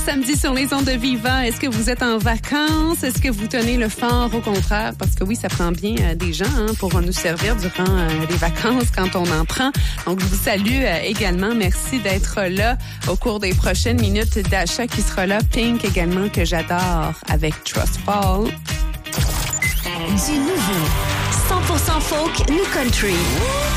samedi sur les ondes de Viva. Est-ce que vous êtes en vacances? Est-ce que vous tenez le fort au contraire? Parce que oui, ça prend bien des gens pour nous servir durant les vacances quand on en prend. Donc, je vous salue également. Merci d'être là au cours des prochaines minutes d'achat qui sera là. Pink également, que j'adore, avec Trust Fall. Du nouveau 100% folk, new country.